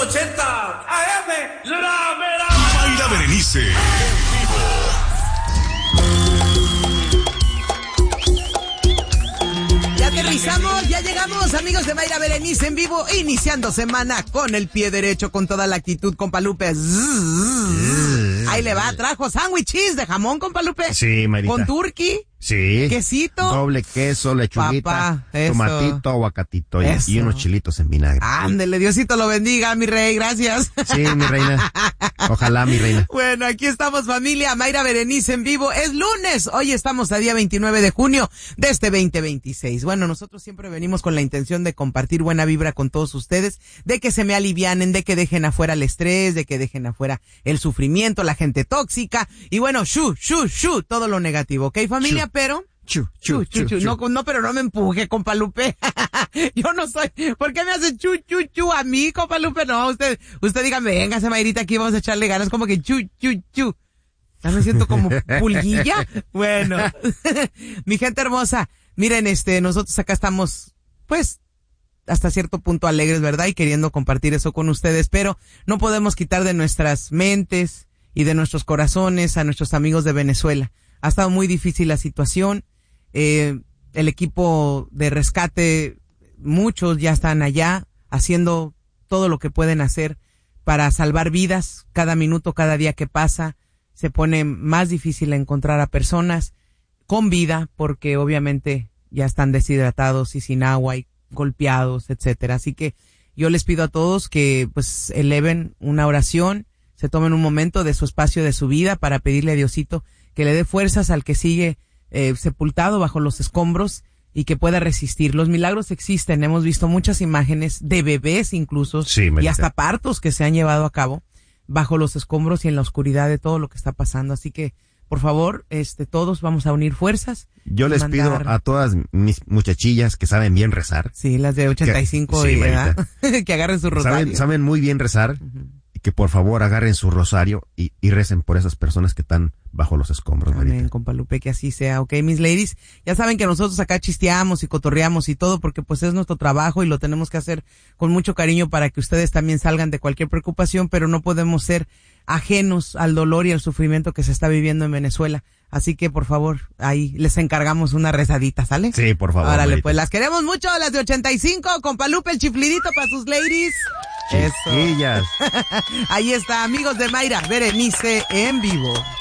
880 AM, la mera. Mayra Berenice. Ya aterrizamos, ya llegamos, amigos de Mayra Berenice en vivo, iniciando semana con el pie derecho, con toda la actitud, compa Lupe. Ahí le va, trajo sándwiches de jamón, compa Lupe. Sí, Mayrita. Con turkey. Sí. Quesito. Doble queso, lechuguita, Papá, eso. tomatito, aguacatito Eso. y unos chilitos en vinagre. Ándele, Diosito lo bendiga, mi rey, gracias. Sí, mi reina. Ojalá, mi reina. Bueno, aquí estamos, familia, Mayra Berenice en vivo. Es lunes, hoy estamos a día 29 de junio de este 2026. Bueno, nosotros siempre venimos con la intención de compartir buena vibra con todos ustedes, de que se me alivianen, de que dejen afuera el estrés, de que dejen afuera el sufrimiento, la gente tóxica, y bueno, todo lo negativo, ¿ok, familia? Pero... Chu. No, pero no me empuje, compa Lupe. Yo no soy. ¿Por qué me hace chu a mí, compa Lupe? No, usted dígame, véngase, Mayrita, aquí vamos a echarle ganas, como que chu. Ya me siento como pulguilla. Bueno, mi gente hermosa, miren, nosotros acá estamos, pues, hasta cierto punto alegres, ¿verdad? Y queriendo compartir eso con ustedes, pero no podemos quitar de nuestras mentes y de nuestros corazones a nuestros amigos de Venezuela. Ha estado muy difícil la situación. El equipo de rescate, muchos ya están allá haciendo todo lo que pueden hacer para salvar vidas. Cada minuto, cada día que pasa, se pone más difícil encontrar a personas con vida, porque obviamente ya están deshidratados y sin agua y golpeados, etcétera. Así que yo les pido a todos que pues eleven una oración, se tomen un momento de su espacio de su vida para pedirle a Diosito que le dé fuerzas al que sigue sepultado bajo los escombros y que pueda resistir. Los milagros existen, hemos visto muchas imágenes de bebés incluso, sí, y hasta partos que se han llevado a cabo bajo los escombros y en la oscuridad de todo lo que está pasando. Así que, por favor, todos vamos a unir fuerzas. Yo les pido a todas mis muchachillas que saben bien rezar. Sí, las de 85 y edad, que agarren su rosario. Saben muy bien rezar. Y que por favor agarren su rosario y recen por esas personas que están bajo los escombros. Amén, Marita. compa Lupe, que así sea, ok, mis ladies. Ya saben que nosotros acá chisteamos y cotorreamos y todo, porque pues es nuestro trabajo y lo tenemos que hacer con mucho cariño para que ustedes también salgan de cualquier preocupación, pero no podemos ser ajenos al dolor y al sufrimiento que se está viviendo en Venezuela. Así que, por favor, ahí les encargamos una rezadita, ¿sale? Sí, por favor. Órale, Marita. pues las queremos mucho, las de 85, compa Lupe, el chiflidito para sus ladies. Chiquillas. Ahí está, amigos de Mayra Berenice en vivo.